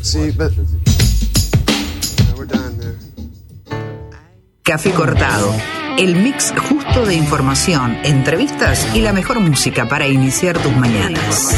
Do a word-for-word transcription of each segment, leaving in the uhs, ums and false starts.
See, but we're done there. Café Cortado, el mix justo de información, entrevistas y la mejor música para iniciar tus mañanas.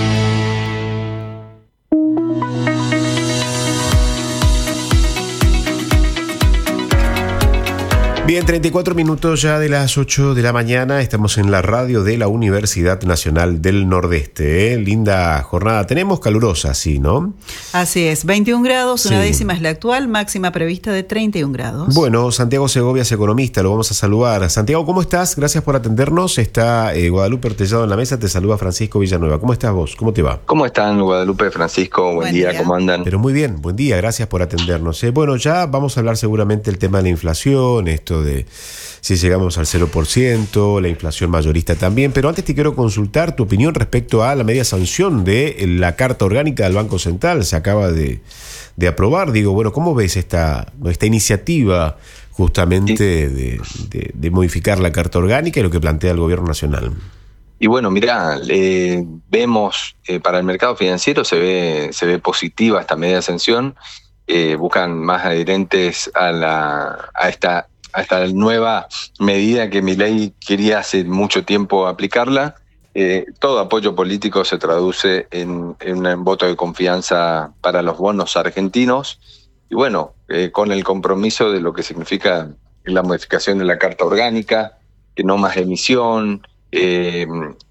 Bien, treinta y cuatro minutos ya de las ocho de la mañana, estamos en la radio de la Universidad Nacional del Nordeste, ¿eh? Linda jornada, tenemos calurosa, sí, ¿no? Así es, veintiún grados, una Sí. décima es la actual, máxima prevista de treinta y un grados. Bueno, Santiago Segovia es economista, lo vamos a saludar. Santiago, ¿cómo estás? Gracias por atendernos, está eh, Guadalupe Ortellado en la mesa, te saluda Francisco Villanueva. ¿Cómo estás vos? ¿Cómo te va? ¿Cómo están, Guadalupe, Francisco? Buen, Buen día. día. ¿Cómo andan? Pero muy bien, buen día, gracias por atendernos. Eh, bueno, ya vamos a hablar seguramente del tema de la inflación, esto de si llegamos al cero por ciento, la inflación mayorista también, pero antes te quiero consultar tu opinión respecto a la media sanción de la Carta Orgánica del Banco Central, se acaba de, de aprobar. Digo, bueno, ¿cómo ves esta, esta iniciativa justamente de, de, de modificar la Carta Orgánica y lo que plantea el Gobierno Nacional? Y bueno, mirá, eh, vemos eh, para el mercado financiero se ve, se ve positiva esta media sanción, eh, buscan más adherentes a, la, a esta a esta nueva medida que Milei quería hace mucho tiempo aplicarla. Eh, todo apoyo político se traduce en, en un voto de confianza para los bonos argentinos y bueno, eh, con el compromiso de lo que significa la modificación de la Carta Orgánica, que no más emisión, eh,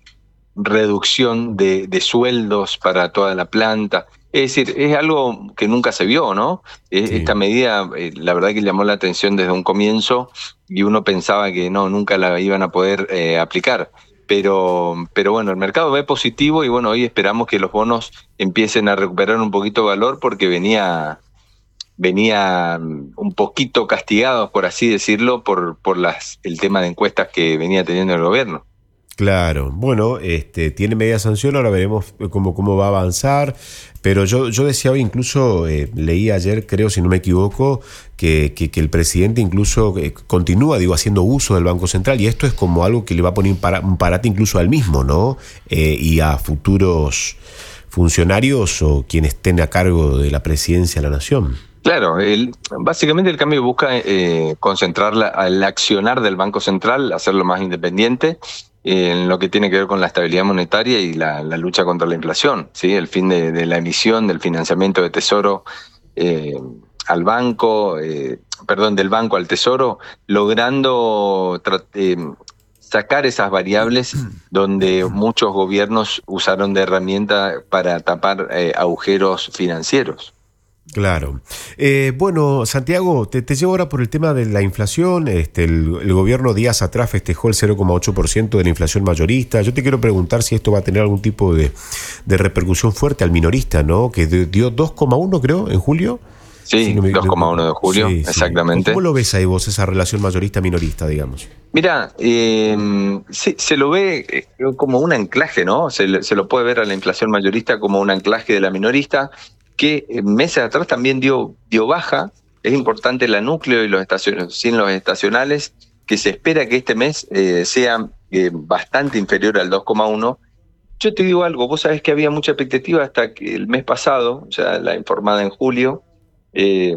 reducción de, de sueldos para toda la planta. Es decir, es algo que nunca se vio, ¿no? Sí. Esta medida, eh, la verdad que llamó la atención desde un comienzo y uno pensaba que no, nunca la iban a poder eh, aplicar. Pero, pero bueno, el mercado ve positivo y bueno, hoy esperamos que los bonos empiecen a recuperar un poquito de valor porque venía, venía un poquito castigados, por así decirlo, por, por las, el tema de encuestas que venía teniendo el gobierno. Claro, bueno, este, tiene media sanción, ahora veremos cómo, cómo va a avanzar, pero yo, yo decía hoy, incluso eh, leí ayer, creo, si no me equivoco, que, que, que el presidente incluso eh, continúa, digo, haciendo uso del Banco Central, y esto es como algo que le va a poner un, para, un parate incluso al mismo, ¿no? Eh, y a futuros funcionarios o quienes estén a cargo de la presidencia de la Nación. Claro, el, básicamente el cambio busca eh, concentrar la, el accionar del Banco Central, hacerlo más independiente, en lo que tiene que ver con la estabilidad monetaria y la, la lucha contra la inflación, ¿sí? El fin de, de la emisión, del financiamiento de tesoro eh, al banco, eh, perdón, del banco al tesoro, logrando tra- eh, sacar esas variables donde muchos gobiernos usaron de herramienta para tapar eh, agujeros financieros. Claro. Eh, bueno, Santiago, te, te llevo ahora por el tema de la inflación. Este, el, el gobierno días atrás festejó el cero coma ocho por ciento de la inflación mayorista. Yo te quiero preguntar si esto va a tener algún tipo de, de repercusión fuerte al minorista, ¿no? Que dio dos coma uno, creo, en julio. Sí, sí no me, dos coma uno de julio, sí, exactamente. Sí. ¿Cómo lo ves ahí vos, esa relación mayorista-minorista, digamos? Mira, eh, se, se lo ve como un anclaje, ¿no? Se, se lo puede ver a la inflación mayorista como un anclaje de la minorista, que meses atrás también dio, dio baja. Es importante la núcleo y los estacionales, sin los estacionales, que se espera que este mes eh, sea eh, bastante inferior al dos coma uno. Yo te digo algo, vos sabés que había mucha expectativa hasta que el mes pasado, o sea, la informada en julio, eh,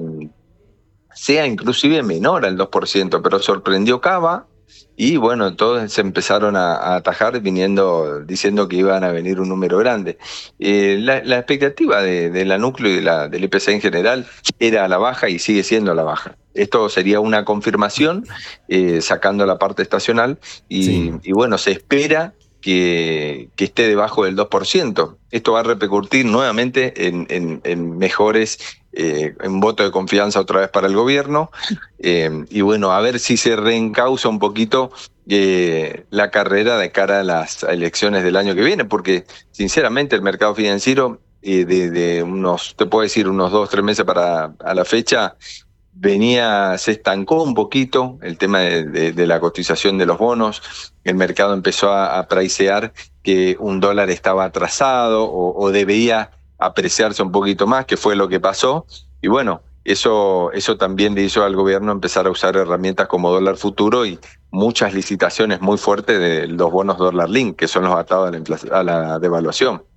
sea inclusive menor al dos por ciento, pero sorprendió Cava. Y bueno, todos se empezaron a, a atajar viniendo, diciendo que iban a venir un número grande. Eh, la, la expectativa de, de la núcleo y de la, del I P C en general era a la baja y sigue siendo a la baja. Esto sería una confirmación, eh, sacando la parte estacional, y, sí. y bueno, se espera que, que esté debajo del dos por ciento. Esto va a repercutir nuevamente en, en, en mejores, eh, en voto de confianza otra vez para el gobierno, eh, y bueno, a ver si se reencausa un poquito eh, la carrera de cara a las elecciones del año que viene, porque sinceramente el mercado financiero eh, de, de unos, te puedo decir, unos dos, tres meses para a la fecha, venía, se estancó un poquito el tema de, de, de la cotización de los bonos. El mercado empezó a, a pricear que un dólar estaba atrasado o, o debía apreciarse un poquito más, que fue lo que pasó. Y bueno, eso, eso también le hizo al gobierno empezar a usar herramientas como dólar futuro y muchas licitaciones muy fuertes de los bonos dólar link, que son los atados a la, inflación, a la devaluación.